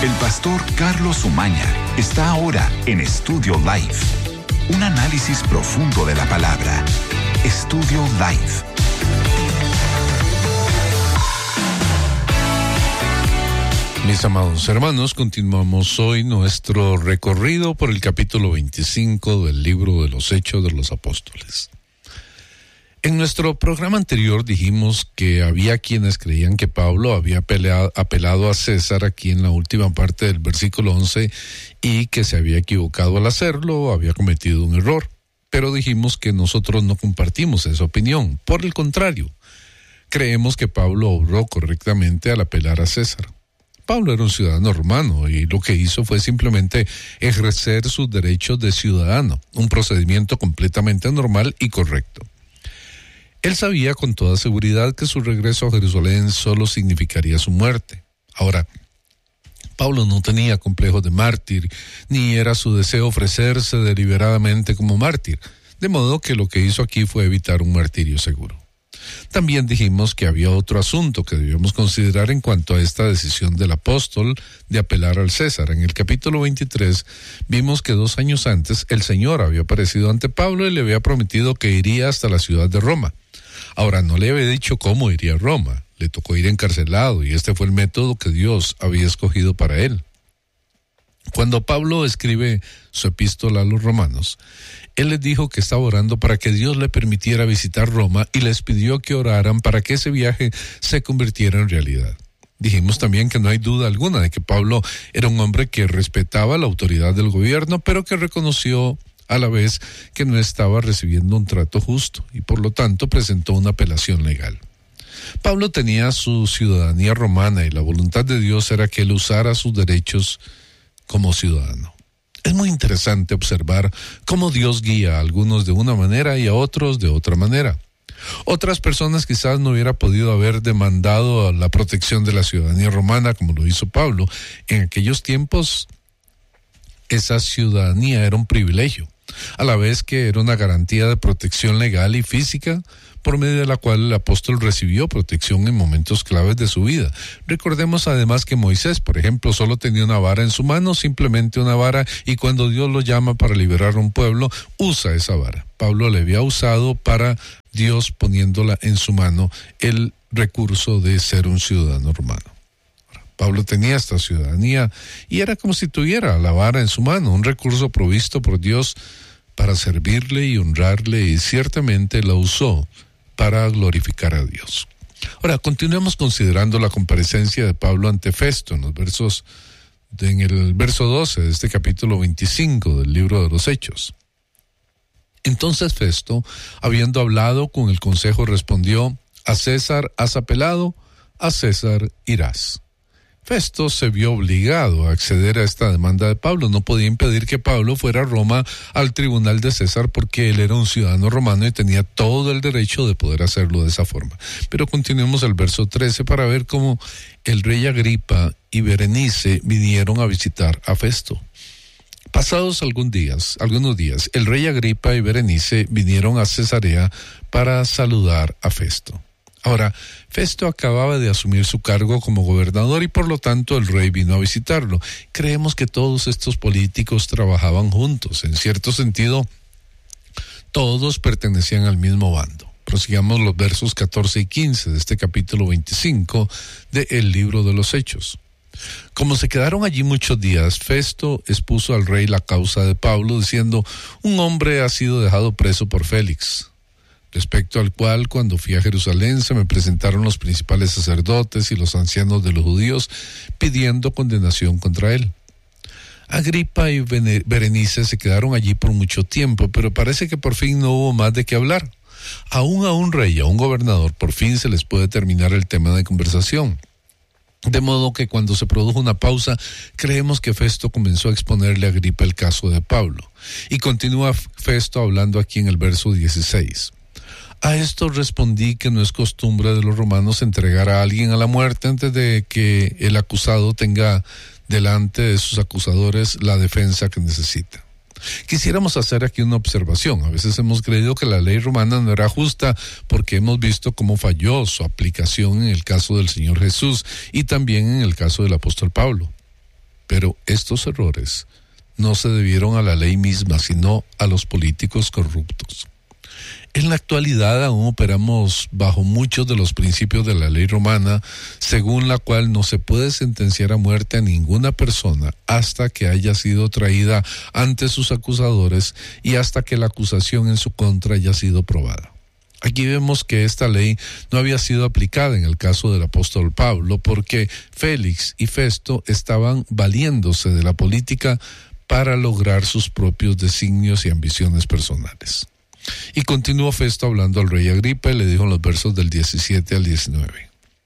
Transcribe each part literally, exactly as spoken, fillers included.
El pastor Carlos Umaña está ahora en Estudio Live. Un análisis profundo de la palabra. Estudio Live. Mis amados hermanos, continuamos hoy nuestro recorrido por el capítulo veinticinco del libro de los Hechos de los Apóstoles. En nuestro programa anterior dijimos que había quienes creían que Pablo había peleado, apelado a César aquí en la última parte del versículo once y que se había equivocado al hacerlo, había cometido un error. Pero dijimos que nosotros no compartimos esa opinión. Por el contrario, creemos que Pablo obró correctamente al apelar a César. Pablo era un ciudadano romano y lo que hizo fue simplemente ejercer sus derechos de ciudadano, un procedimiento completamente normal y correcto. Él sabía con toda seguridad que su regreso a Jerusalén solo significaría su muerte. Ahora, Pablo no tenía complejos de mártir, ni era su deseo ofrecerse deliberadamente como mártir, de modo que lo que hizo aquí fue evitar un martirio seguro. También dijimos que había otro asunto que debíamos considerar en cuanto a esta decisión del apóstol de apelar al César. En el capítulo veintitrés vimos que dos años antes el Señor había aparecido ante Pablo y le había prometido que iría hasta la ciudad de Roma. Ahora, no le había dicho cómo iría a Roma, le tocó ir encarcelado y este fue el método que Dios había escogido para él. Cuando Pablo escribe su epístola a los romanos, él les dijo que estaba orando para que Dios le permitiera visitar Roma y les pidió que oraran para que ese viaje se convirtiera en realidad. Dijimos también que no hay duda alguna de que Pablo era un hombre que respetaba la autoridad del gobierno, pero que reconoció a la vez que no estaba recibiendo un trato justo y por lo tanto presentó una apelación legal. Pablo tenía su ciudadanía romana y la voluntad de Dios era que él usara sus derechos como ciudadano. Es muy interesante observar cómo Dios guía a algunos de una manera y a otros de otra manera. Otras personas quizás no hubiera podido haber demandado la protección de la ciudadanía romana como lo hizo Pablo. En aquellos tiempos, esa ciudadanía era un privilegio, a la vez que era una garantía de protección legal y física por medio de la cual el apóstol recibió protección en momentos claves de su vida. Recordemos además que Moisés, por ejemplo, solo tenía una vara en su mano, simplemente una vara, y cuando Dios lo llama para liberar a un pueblo, usa esa vara. Pablo le había usado para Dios poniéndola en su mano el recurso de ser un ciudadano romano. Pablo tenía esta ciudadanía y era como si tuviera la vara en su mano, un recurso provisto por Dios para servirle y honrarle, y ciertamente la usó para glorificar a Dios. Ahora, continuemos considerando la comparecencia de Pablo ante Festo en los versos, de, en el verso doce de este capítulo veinticinco del libro de los Hechos. Entonces Festo, habiendo hablado con el consejo, respondió: a César has apelado, a César irás. Festo se vio obligado a acceder a esta demanda de Pablo. No podía impedir que Pablo fuera a Roma al tribunal de César porque él era un ciudadano romano y tenía todo el derecho de poder hacerlo de esa forma. Pero continuemos al verso trece para ver cómo el rey Agripa y Berenice vinieron a visitar a Festo. Pasados algún días, algunos días, el rey Agripa y Berenice vinieron a Cesarea para saludar a Festo. Ahora, Festo acababa de asumir su cargo como gobernador y por lo tanto el rey vino a visitarlo. Creemos que todos estos políticos trabajaban juntos. En cierto sentido, todos pertenecían al mismo bando. Prosigamos los versos catorce y quince de este capítulo veinticinco del libro de los Hechos. Como se quedaron allí muchos días, Festo expuso al rey la causa de Pablo, diciendo: un hombre ha sido dejado preso por Félix, respecto al cual, cuando fui a Jerusalén, se me presentaron los principales sacerdotes y los ancianos de los judíos pidiendo condenación contra él. Agripa y Berenice se quedaron allí por mucho tiempo, pero parece que por fin no hubo más de qué hablar. Aún a un rey y a un gobernador por fin se les puede terminar el tema de conversación. De modo que cuando se produjo una pausa, creemos que Festo comenzó a exponerle a Agripa el caso de Pablo. Y continúa Festo hablando aquí en el verso dieciséis. A esto respondí que no es costumbre de los romanos entregar a alguien a la muerte antes de que el acusado tenga delante de sus acusadores la defensa que necesita. Quisiéramos hacer aquí una observación. A veces hemos creído que la ley romana no era justa porque hemos visto cómo falló su aplicación en el caso del Señor Jesús y también en el caso del apóstol Pablo. Pero estos errores no se debieron a la ley misma, sino a los políticos corruptos. En la actualidad aún operamos bajo muchos de los principios de la ley romana, según la cual no se puede sentenciar a muerte a ninguna persona hasta que haya sido traída ante sus acusadores y hasta que la acusación en su contra haya sido probada. Aquí vemos que esta ley no había sido aplicada en el caso del apóstol Pablo porque Félix y Festo estaban valiéndose de la política para lograr sus propios designios y ambiciones personales. Y continuó Festo hablando al rey Agripa y le dijo en los versos del diecisiete al diecinueve.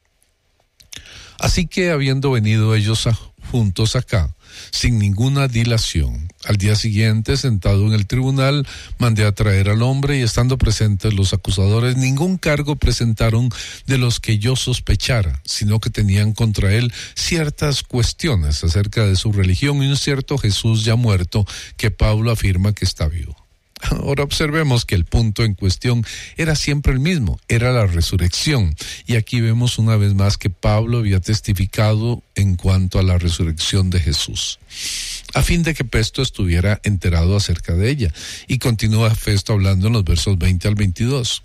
Así que habiendo venido ellos a, juntos acá, sin ninguna dilación, al día siguiente, sentado en el tribunal, mandé a traer al hombre y estando presentes los acusadores, ningún cargo presentaron de los que yo sospechara, sino que tenían contra él ciertas cuestiones acerca de su religión y un cierto Jesús ya muerto que Pablo afirma que está vivo. Ahora observemos que el punto en cuestión era siempre el mismo, era la resurrección. Y aquí vemos una vez más que Pablo había testificado en cuanto a la resurrección de Jesús, a fin de que Festo estuviera enterado acerca de ella. Y continúa Festo hablando en los versos veinte al veintidós.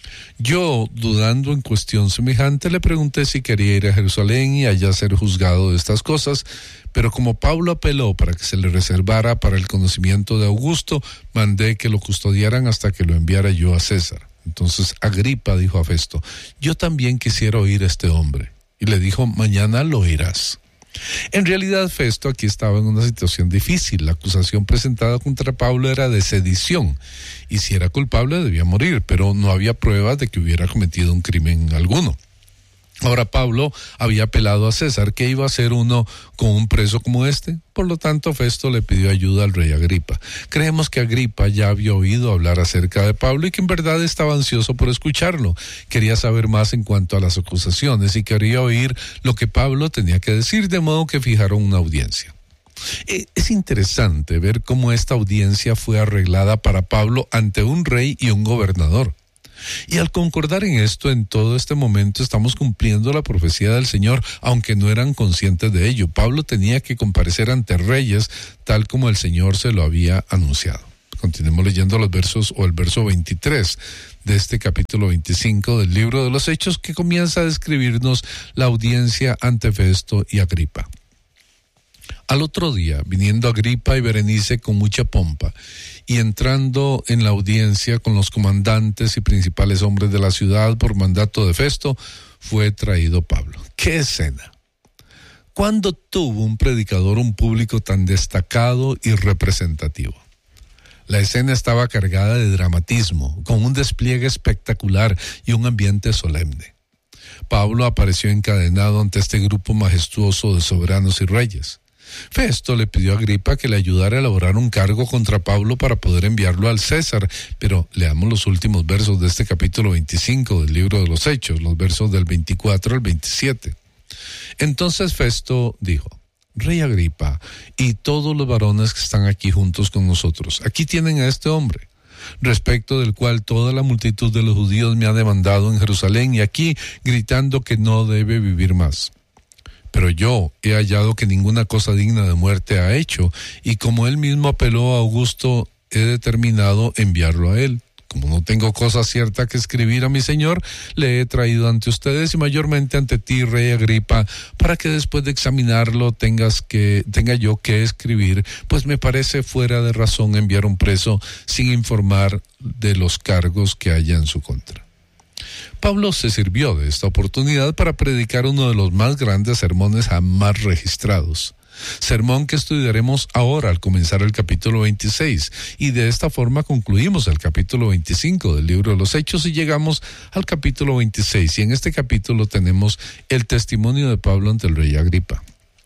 Yo, dudando en cuestión semejante, le pregunté si quería ir a Jerusalén y allá ser juzgado de estas cosas, pero como Pablo apeló para que se le reservara para el conocimiento de Augusto, mandé que lo custodiaran hasta que lo enviara yo a César. Entonces Agripa dijo a Festo, yo también quisiera oír a este hombre. Y le dijo, mañana lo oirás. En realidad Festo aquí estaba en una situación difícil. La acusación presentada contra Pablo era de sedición, y si era culpable debía morir, pero no había pruebas de que hubiera cometido un crimen alguno. Ahora Pablo había apelado a César. ¿Qué iba a hacer uno con un preso como este? Por lo tanto, Festo le pidió ayuda al rey Agripa. Creemos que Agripa ya había oído hablar acerca de Pablo y que en verdad estaba ansioso por escucharlo. Quería saber más en cuanto a las acusaciones y quería oír lo que Pablo tenía que decir, de modo que fijaron una audiencia. Es interesante ver cómo esta audiencia fue arreglada para Pablo ante un rey y un gobernador. Y al concordar en esto, en todo este momento estamos cumpliendo la profecía del Señor, aunque no eran conscientes de ello. Pablo tenía que comparecer ante reyes, tal como el Señor se lo había anunciado. Continuemos leyendo los versos o el verso veintitrés de este capítulo veinticinco del libro de los Hechos, que comienza a describirnos la audiencia ante Festo y Agripa. Al otro día, viniendo Agripa y Berenice con mucha pompa, y entrando en la audiencia con los comandantes y principales hombres de la ciudad por mandato de Festo, fue traído Pablo. ¡Qué escena! ¿Cuándo tuvo un predicador un público tan destacado y representativo? La escena estaba cargada de dramatismo, con un despliegue espectacular y un ambiente solemne. Pablo apareció encadenado ante este grupo majestuoso de soberanos y reyes. Festo le pidió a Agripa que le ayudara a elaborar un cargo contra Pablo para poder enviarlo al César, pero leamos los últimos versos de este capítulo veinticinco del libro de los Hechos, los versos del veinticuatro al veintisiete. Entonces Festo dijo, Rey Agripa y todos los varones que están aquí juntos con nosotros, aquí tienen a este hombre, respecto del cual toda la multitud de los judíos me ha demandado en Jerusalén y aquí gritando que no debe vivir más. Pero yo he hallado que ninguna cosa digna de muerte ha hecho, y como él mismo apeló a Augusto, he determinado enviarlo a él. Como no tengo cosa cierta que escribir a mi señor, le he traído ante ustedes y mayormente ante ti, rey Agripa, para que después de examinarlo tengas que, tenga yo que escribir, pues me parece fuera de razón enviar un preso sin informar de los cargos que haya en su contra. Pablo se sirvió de esta oportunidad para predicar uno de los más grandes sermones jamás registrados. Sermón que estudiaremos ahora al comenzar el capítulo veintiséis, y de esta forma concluimos el capítulo veinticinco del libro de los Hechos y llegamos al capítulo veintiséis, y en este capítulo tenemos el testimonio de Pablo ante el rey Agripa.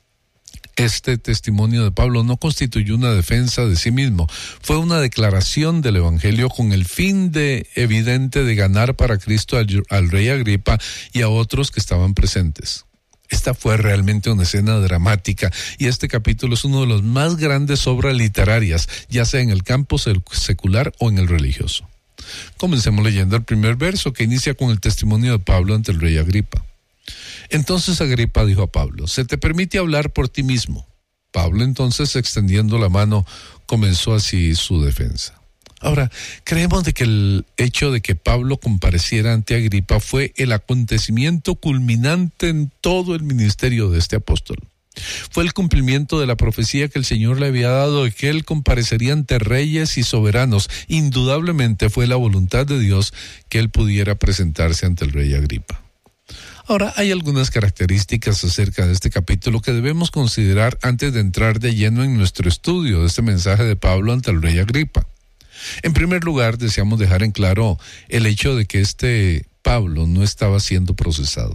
Este testimonio de Pablo no constituyó una defensa de sí mismo, fue una declaración del Evangelio con el fin de evidente de ganar para Cristo al, al rey Agripa y a otros que estaban presentes. Esta fue realmente una escena dramática y este capítulo es uno de los más grandes obras literarias, ya sea en el campo secular o en el religioso. Comencemos leyendo el primer verso que inicia con el testimonio de Pablo ante el rey Agripa. Entonces Agripa dijo a Pablo, ¿se te permite hablar por ti mismo? Pablo entonces, extendiendo la mano, comenzó así su defensa. Ahora, creemos de que el hecho de que Pablo compareciera ante Agripa fue el acontecimiento culminante en todo el ministerio de este apóstol. Fue el cumplimiento de la profecía que el Señor le había dado de que él comparecería ante reyes y soberanos. Indudablemente fue la voluntad de Dios que él pudiera presentarse ante el rey Agripa. Ahora, hay algunas características acerca de este capítulo que debemos considerar antes de entrar de lleno en nuestro estudio de este mensaje de Pablo ante el rey Agripa. En primer lugar, deseamos dejar en claro el hecho de que este Pablo no estaba siendo procesado.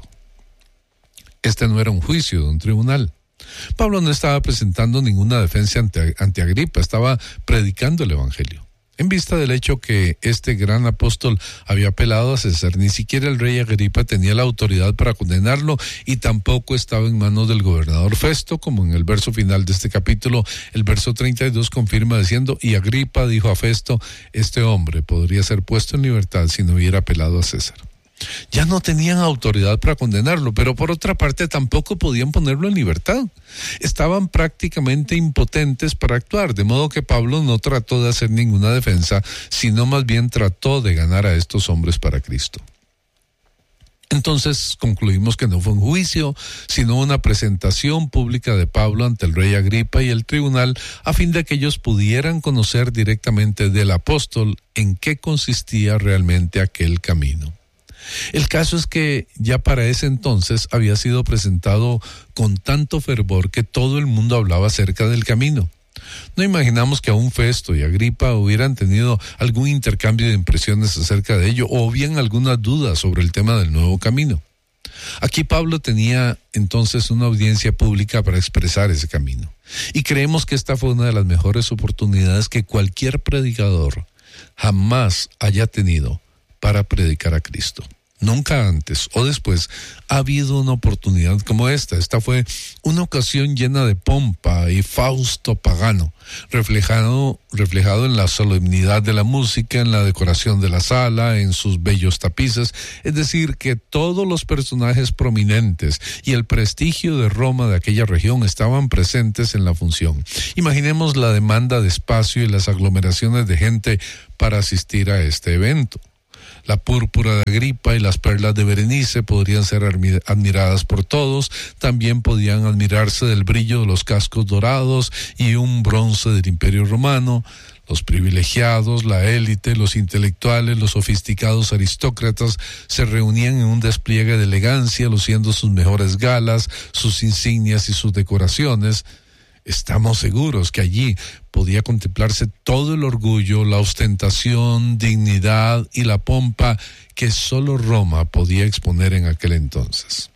Este no era un juicio de un tribunal. Pablo no estaba presentando ninguna defensa ante, ante Agripa, estaba predicando el evangelio. En vista del hecho que este gran apóstol había apelado a César, ni siquiera el rey Agripa tenía la autoridad para condenarlo y tampoco estaba en manos del gobernador Festo, como en el verso final de este capítulo, el verso treinta y dos confirma diciendo, y Agripa dijo a Festo, este hombre podría ser puesto en libertad si no hubiera apelado a César. Ya no tenían autoridad para condenarlo, pero por otra parte tampoco podían ponerlo en libertad. Estaban prácticamente impotentes para actuar, de modo que Pablo no trató de hacer ninguna defensa, sino más bien trató de ganar a estos hombres para Cristo. Entonces concluimos que no fue un juicio, sino una presentación pública de Pablo ante el rey Agripa y el tribunal, a fin de que ellos pudieran conocer directamente del apóstol en qué consistía realmente aquel camino. El caso es que ya para ese entonces había sido presentado con tanto fervor que todo el mundo hablaba acerca del camino. No imaginamos que aún Festo y Agripa hubieran tenido algún intercambio de impresiones acerca de ello o bien alguna duda sobre el tema del nuevo camino. Aquí Pablo tenía entonces una audiencia pública para expresar ese camino. Y creemos que esta fue una de las mejores oportunidades que cualquier predicador jamás haya tenido para predicar a Cristo. Nunca antes o después ha habido una oportunidad como esta. Esta fue una ocasión llena de pompa y fausto pagano, reflejado, reflejado en la solemnidad de la música, en la decoración de la sala, en sus bellos tapices. Es decir, que todos los personajes prominentes y el prestigio de Roma de aquella región estaban presentes en la función. Imaginemos la demanda de espacio y las aglomeraciones de gente para asistir a este evento. La púrpura de Agripa y las perlas de Berenice podrían ser admiradas por todos. También podían admirarse del brillo de los cascos dorados y un bronce del Imperio Romano. Los privilegiados, la élite, los intelectuales, los sofisticados aristócratas se reunían en un despliegue de elegancia, luciendo sus mejores galas, sus insignias y sus decoraciones. Estamos seguros que allí podía contemplarse todo el orgullo, la ostentación, dignidad y la pompa que solo Roma podía exponer en aquel entonces.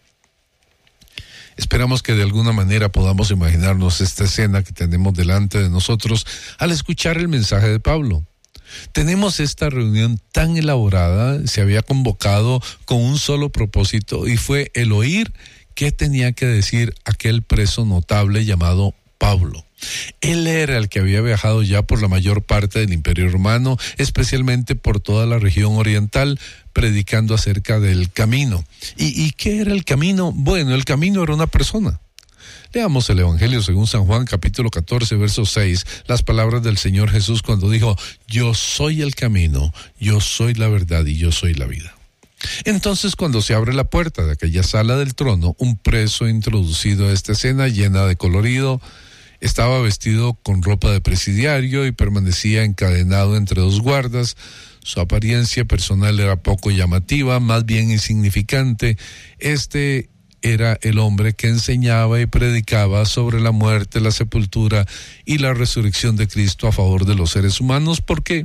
Esperamos que de alguna manera podamos imaginarnos esta escena que tenemos delante de nosotros al escuchar el mensaje de Pablo. Tenemos esta reunión tan elaborada, se había convocado con un solo propósito y fue el oír qué tenía que decir aquel preso notable llamado Pablo. Él era el que había viajado ya por la mayor parte del Imperio Romano, especialmente por toda la región oriental, predicando acerca del camino. ¿Y, y qué era el camino? Bueno, el camino era una persona. Leamos el Evangelio según San Juan, capítulo catorce, verso seis, las palabras del Señor Jesús cuando dijo, yo soy el camino, yo soy la verdad y yo soy la vida. Entonces, cuando se abre la puerta de aquella sala del trono, un preso introducido a esta escena llena de colorido, estaba vestido con ropa de presidiario y permanecía encadenado entre dos guardas. Su apariencia personal era poco llamativa, más bien insignificante. Este era el hombre que enseñaba y predicaba sobre la muerte, la sepultura y la resurrección de Cristo a favor de los seres humanos, porque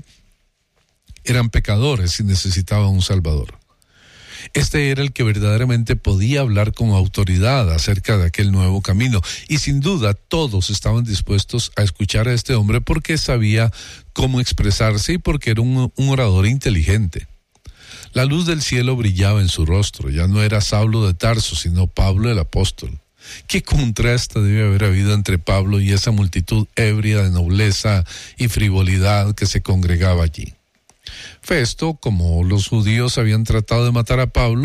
eran pecadores y necesitaban un Salvador. Este era el que verdaderamente podía hablar con autoridad acerca de aquel nuevo camino. Y sin duda todos estaban dispuestos a escuchar a este hombre porque sabía cómo expresarse y porque era un, un orador inteligente. La luz del cielo brillaba en su rostro. Ya no era Saulo de Tarso, sino Pablo el apóstol. ¿Qué contraste debe haber habido entre Pablo y esa multitud ebria de nobleza y frivolidad que se congregaba allí? Festo, como los judíos habían tratado de matar a Pablo,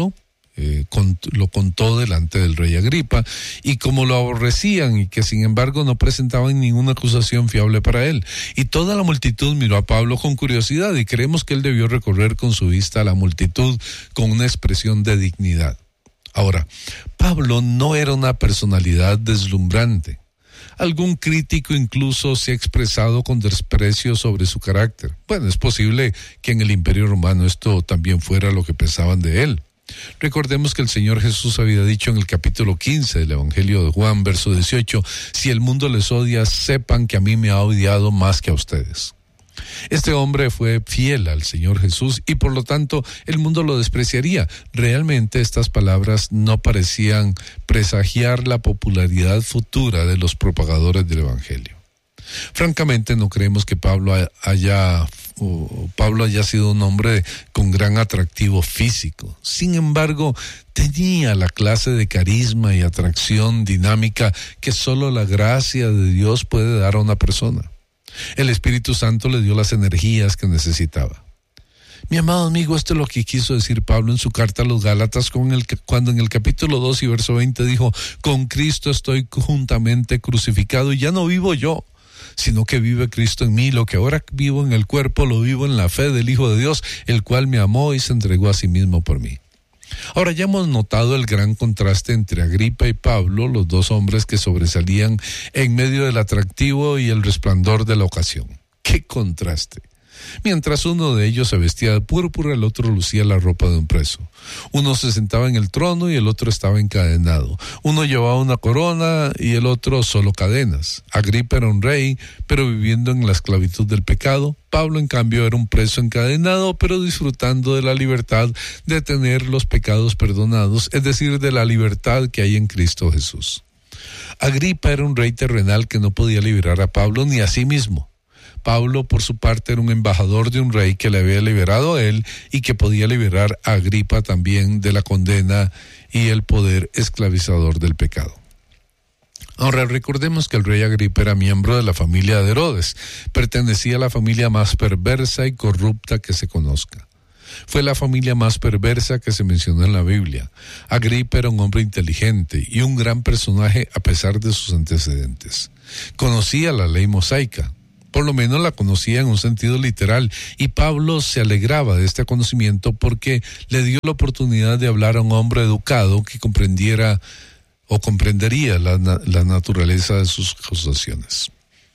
Eh, con, lo contó delante del rey Agripa, y como lo aborrecían y que sin embargo no presentaban ninguna acusación fiable para él. Y toda la multitud miró a Pablo con curiosidad, y creemos que él debió recorrer con su vista a la multitud con una expresión de dignidad. Ahora, Pablo no era una personalidad deslumbrante. Algún crítico incluso se ha expresado con desprecio sobre su carácter. Bueno, es posible que en el Imperio Romano esto también fuera lo que pensaban de él. Recordemos que el Señor Jesús había dicho en el capítulo quince del Evangelio de Juan, verso dieciocho, si el mundo les odia, sepan que a mí me ha odiado más que a ustedes. Este hombre fue fiel al Señor Jesús y por lo tanto el mundo lo despreciaría. Realmente estas palabras no parecían presagiar la popularidad futura de los propagadores del Evangelio. Francamente no creemos que Pablo haya, Pablo haya sido un hombre con gran atractivo físico. Sin embargo, tenía la clase de carisma y atracción dinámica que solo la gracia de Dios puede dar a una persona. El Espíritu Santo le dio las energías que necesitaba. Mi amado amigo, esto es lo que quiso decir Pablo en su carta a los Gálatas con el, cuando en el capítulo dos y verso veinte dijo, con Cristo estoy juntamente crucificado y ya no vivo yo, sino que vive Cristo en mí. Lo que ahora vivo en el cuerpo, lo vivo en la fe del Hijo de Dios, el cual me amó y se entregó a sí mismo por mí. Ahora ya hemos notado el gran contraste entre Agripa y Pablo, los dos hombres que sobresalían en medio del atractivo y el resplandor de la ocasión. ¡Qué contraste! Mientras uno de ellos se vestía de púrpura, el otro lucía la ropa de un preso. Uno se sentaba en el trono y el otro estaba encadenado. Uno llevaba una corona y el otro solo cadenas. Agripa era un rey, pero viviendo en la esclavitud del pecado. Pablo, en cambio, era un preso encadenado, pero disfrutando de la libertad de tener los pecados perdonados, es decir, de la libertad que hay en Cristo Jesús. Agripa era un rey terrenal que no podía liberar a Pablo ni a sí mismo. Pablo, por su parte, era un embajador de un rey que le había liberado a él y que podía liberar a Agripa también de la condena y el poder esclavizador del pecado. Ahora, recordemos que el rey Agripa era miembro de la familia de Herodes, pertenecía a la familia más perversa y corrupta que se conozca. Fue la familia más perversa que se mencionó en la Biblia. Agripa era un hombre inteligente y un gran personaje a pesar de sus antecedentes. Conocía la ley mosaica. Por lo menos la conocía en un sentido literal, y Pablo se alegraba de este conocimiento porque le dio la oportunidad de hablar a un hombre educado que comprendiera o comprendería la, la naturaleza de sus acusaciones.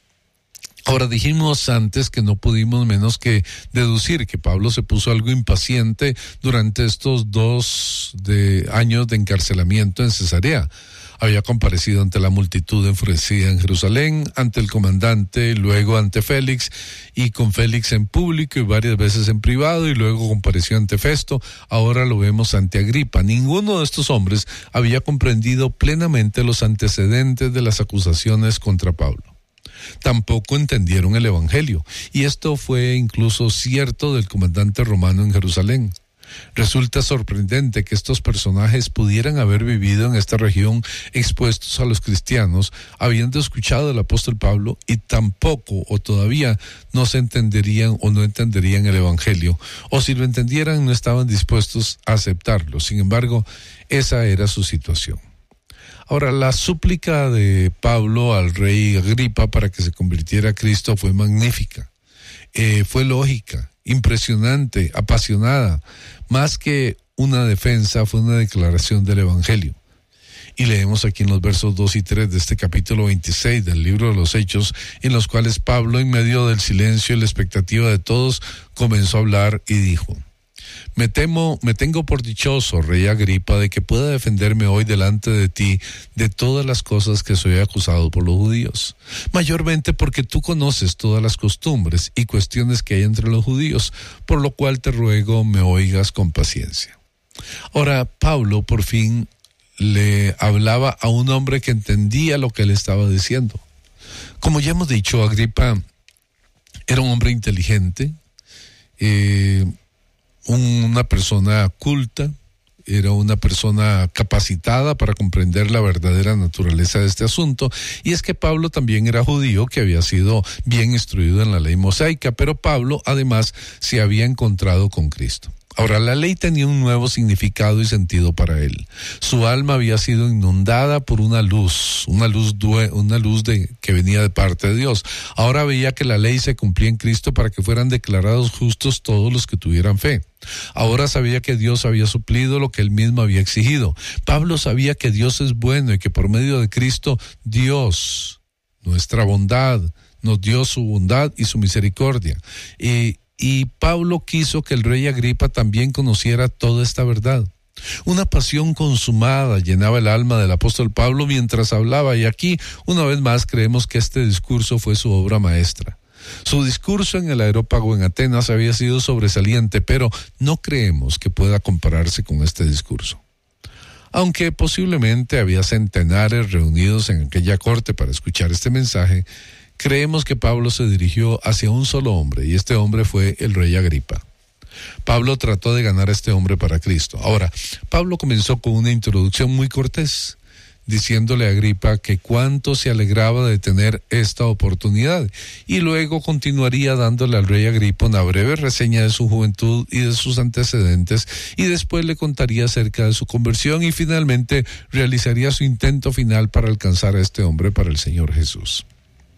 Ahora, dijimos antes que no pudimos menos que deducir que Pablo se puso algo impaciente durante estos dos de años de encarcelamiento en Cesarea. Había comparecido ante la multitud enfurecida en Jerusalén, ante el comandante, luego ante Félix, y con Félix en público y varias veces en privado, y luego compareció ante Festo. Ahora lo vemos ante Agripa. Ninguno de estos hombres había comprendido plenamente los antecedentes de las acusaciones contra Pablo. Tampoco entendieron el Evangelio, y esto fue incluso cierto del comandante romano en Jerusalén. Resulta sorprendente que estos personajes pudieran haber vivido en esta región expuestos a los cristianos, habiendo escuchado al apóstol Pablo, y tampoco o todavía no se entenderían o no entenderían el Evangelio, o si lo entendieran no estaban dispuestos a aceptarlo. Sin embargo, esa era su situación. Ahora, la súplica de Pablo al rey Agripa para que se convirtiera a Cristo fue magnífica, eh, fue lógica, impresionante, apasionada. Más que una defensa, fue una declaración del Evangelio. Y leemos aquí en los versos dos y tres de este capítulo veintiséis del libro de los Hechos, en los cuales Pablo, en medio del silencio y la expectativa de todos, comenzó a hablar y dijo: Me temo, me tengo por dichoso, rey Agripa, de que pueda defenderme hoy delante de ti de todas las cosas que soy acusado por los judíos, mayormente porque tú conoces todas las costumbres y cuestiones que hay entre los judíos, por lo cual te ruego me oigas con paciencia. Ahora, Pablo por fin le hablaba a un hombre que entendía lo que él estaba diciendo. Como ya hemos dicho, Agripa era un hombre inteligente, eh, una persona culta, era una persona capacitada para comprender la verdadera naturaleza de este asunto, y es que Pablo también era judío que había sido bien instruido en la ley mosaica, pero Pablo además se había encontrado con Cristo. Ahora, la ley tenía un nuevo significado y sentido para él. Su alma había sido inundada por una luz, una luz, due, una luz de, que venía de parte de Dios. Ahora veía que la ley se cumplía en Cristo para que fueran declarados justos todos los que tuvieran fe. Ahora sabía que Dios había suplido lo que él mismo había exigido. Pablo sabía que Dios es bueno y que por medio de Cristo, Dios, nuestra bondad, nos dio su bondad y su misericordia. Y Y Pablo quiso que el rey Agripa también conociera toda esta verdad. Una pasión consumada llenaba el alma del apóstol Pablo mientras hablaba, y aquí, una vez más, creemos que este discurso fue su obra maestra. Su discurso en el Areópago en Atenas había sido sobresaliente, pero no creemos que pueda compararse con este discurso. Aunque posiblemente había centenares reunidos en aquella corte para escuchar este mensaje, creemos que Pablo se dirigió hacia un solo hombre, y este hombre fue el rey Agripa. Pablo trató de ganar a este hombre para Cristo. Ahora, Pablo comenzó con una introducción muy cortés, diciéndole a Agripa que cuánto se alegraba de tener esta oportunidad, y luego continuaría dándole al rey Agripa una breve reseña de su juventud y de sus antecedentes, y después le contaría acerca de su conversión, y finalmente realizaría su intento final para alcanzar a este hombre para el Señor Jesús.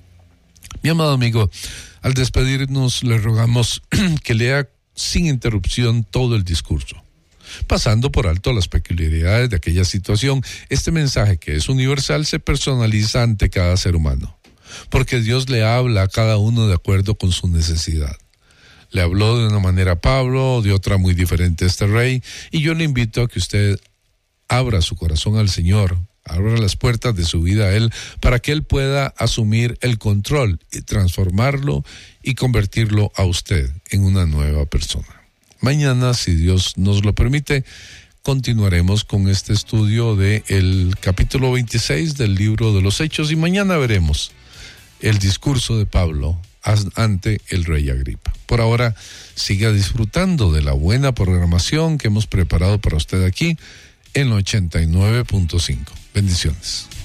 Mi amado amigo, al despedirnos le rogamos que lea sin interrupción todo el discurso, pasando por alto las peculiaridades de aquella situación. Este mensaje, que es universal, se personaliza ante cada ser humano, porque Dios le habla a cada uno de acuerdo con su necesidad. Le habló de una manera a Pablo, de otra muy diferente a este rey, y yo le invito a que usted abra su corazón al Señor, abra las puertas de su vida a Él, para que Él pueda asumir el control y transformarlo y convertirlo a usted en una nueva persona. Mañana, si Dios nos lo permite, continuaremos con este estudio del capítulo veintiséis del libro de los Hechos, y mañana veremos el discurso de Pablo ante el rey Agripa. Por ahora, siga disfrutando de la buena programación que hemos preparado para usted aquí en ochenta y nueve punto cinco. Bendiciones.